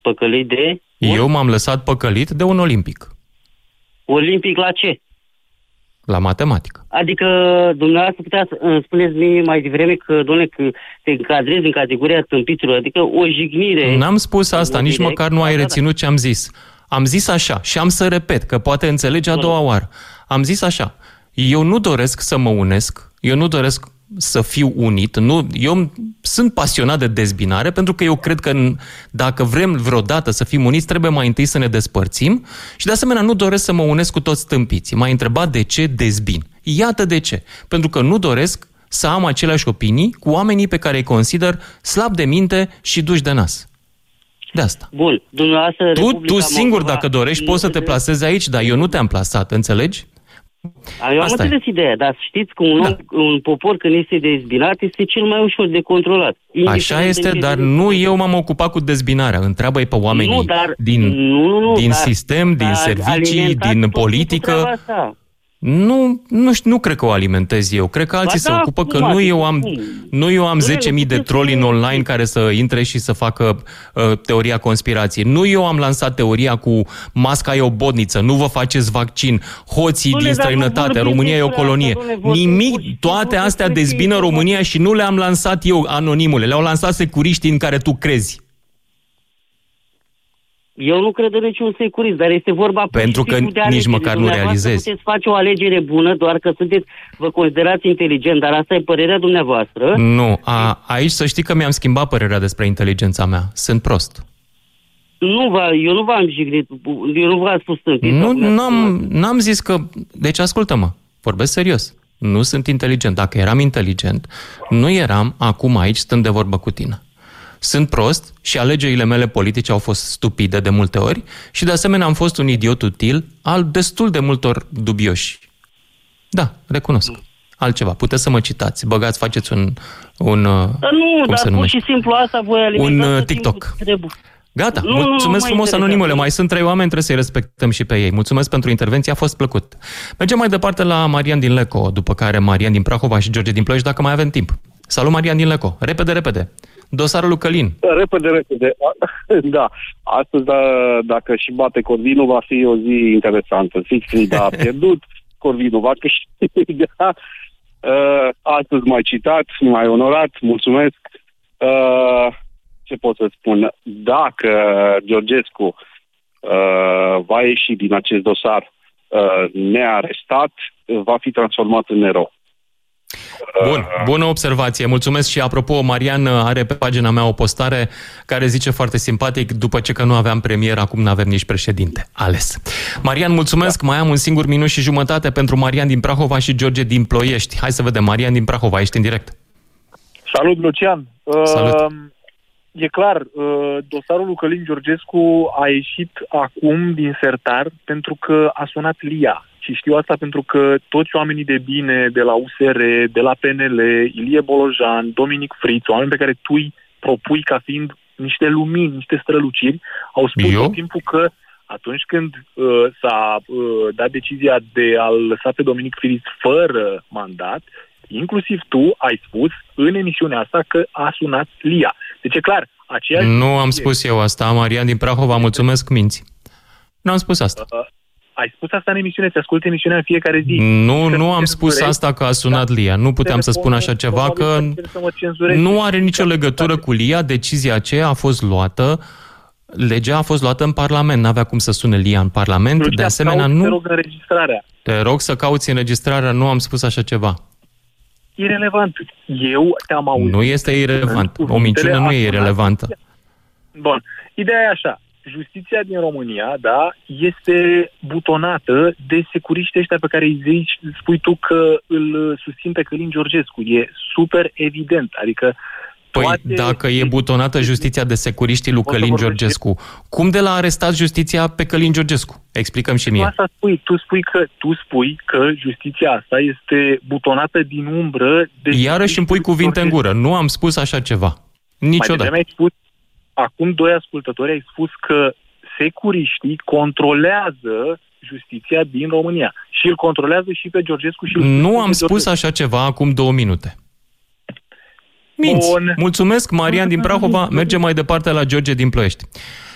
Păcălit de? Eu m-am lăsat păcălit de un olimpic. Olimpic la ce? La matematică. Adică dumneavoastră putea să spuneți mie mai devreme că, dom'le, că te încadrezi în categoria tâmpiților, adică o jignire. N-am spus asta, nici măcar nu ai reținut ce am zis. Am zis așa și am să repet, că poate înțelegi a doua oară. Am zis așa, eu nu doresc să mă unesc, eu nu doresc să fiu unit, eu sunt pasionat de dezbinare, pentru că eu cred că dacă vrem vreodată să fim uniți, trebuie mai întâi să ne despărțim și de asemenea nu doresc să mă unesc cu toți tâmpiții. M-ai întrebat de ce dezbin. Iată de ce. Pentru că nu doresc să am aceleași opinii cu oamenii pe care îi consider slab de minte și duși de nas. De asta. Bun, dumneavoastră... Tu singur, dacă dorești, poți să te plasezi aici, dar eu nu te-am plasat, înțelegi? Eu am înțeles ideea, dar știți că un popor când este dezbinat este cel mai ușor de controlat. Așa este, dar nu eu m-am ocupat cu dezbinarea. Întreabă-i pe oamenii din sistem, din servicii, din politică. Nu cred că o alimentez eu. Cred că alții se ocupă, că nu eu am 10.000 de troli în online care să intre și să facă teoria conspirației. Nu eu am lansat teoria cu masca e o bodniță, nu vă faceți vaccin, hoții din străinătate, România e o colonie. Nimic, toate astea dezbină România și nu le-am lansat eu, anonimule. Le-au lansat securiștii în care tu crezi. Eu nu cred în niciun securist, dar este vorba... Pentru că nici măcar nu realizezi. Puteți face o alegere bună, doar că vă considerați inteligent, dar asta e părerea dumneavoastră. Nu, aici să știi că mi-am schimbat părerea despre inteligența mea. Sunt prost. Eu nu v-am jignit, eu nu v-am spus tâmpit. N-am zis că... Deci ascultă-mă, vorbesc serios. Nu sunt inteligent. Dacă eram inteligent, nu eram acum aici stând de vorbă cu tine. Sunt prost și alegerile mele politice au fost stupide de multe ori și de asemenea am fost un idiot util al destul de multor dubioși. Da, recunosc. Altceva. Puteți să mă citați. Băgați, faceți un cum se numește? Pur și simplu asta voi alimentați un TikTok. Gata, mulțumesc frumos, anonimule. Mai sunt 3 oameni, trebuie să-i respectăm și pe ei. Mulțumesc pentru intervenție, a fost plăcut. Mergem mai departe la Marian din Leco, după care Marian din Prahova și George din Ploiești, dacă mai avem timp. Salut, Marian din Leco. Repede. Dosarul lui Călin. Repede. Da. Astăzi, dacă și bate Corvinul, va fi o zi interesantă. Siegfried a pierdut, Corvinul va câștiga. Astăzi m-ai citat, m-ai onorat, mulțumesc. Ce pot să spun? Dacă Georgescu va ieși din acest dosar nearestat, va fi transformat în erou. Bună observație, mulțumesc. Și apropo, Marian are pe pagina mea o postare care zice foarte simpatic: după ce că nu aveam premier, acum nu avem nici președinte ales. Marian, mulțumesc. Mai am un singur minut și jumătate pentru Marian din Prahova și George din Ploiești. Hai să vedem, Marian din Prahova, ești în direct. Salut, Lucian. Salut. E clar, dosarul lui Călin Georgescu a ieșit acum din sertar pentru că a sunat Lia. Și știu asta pentru că toți oamenii de bine de la USR, de la PNL, Ilie Bolojan, Dominic Friț, oameni pe care tu îi propui ca fiind niște lumini, niște străluciri, au spus tot timpul că atunci când s-a dat decizia de a-l lăsa pe Dominic Friț fără mandat, inclusiv tu ai spus în emisiunea asta că a sunat Lia. Deci e clar, aceeași... Nu am spus eu asta, Marian din Prahova, mulțumesc, minți. Nu am spus asta. Ai spus asta în emisiune, ți ascult emisiunea în fiecare zi. Nu am spus asta că a sunat Lia. Nu puteam să spun așa ceva, că nu are nicio legătură cu Lia. Decizia aceea a fost luată, legea a fost luată în Parlament. N-avea cum să sune Lia în Parlament. De asemenea, nu... Te rog înregistrarea. Te rog să cauți înregistrarea, nu am spus așa ceva. Irelevant. Eu te-am auzit. Nu este irelevant. O minciună nu e irelevantă. Bun. Ideea e așa. Justiția din România, da, este butonată de securiștii ăștia pe care îi spui tu că îl susțin pe Călin Georgescu. E super evident. Adică dacă e butonată justiția de securiștii lui Călin Georgescu, cum de l-a arestat justiția pe Călin Georgescu? Explicăm și mie. Asta spui. Tu spui că justiția asta este butonată din umbră de... Iarăși îmi pui cuvinte în gură. Nu am spus așa ceva. Niciodată. Mai ai spus, acum 2 ascultători ai spus că securiștii controlează justiția din România. Și îl controlează și pe Georgescu și... Nu am spus așa ceva acum 2 minute. Minți. Mulțumesc, Marian din Prahova. Mergem mai departe la George din Ploiești.